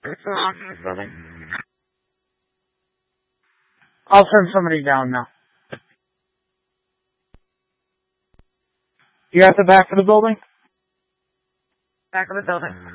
I'll send somebody down now. You at the back of the building? Back of the building.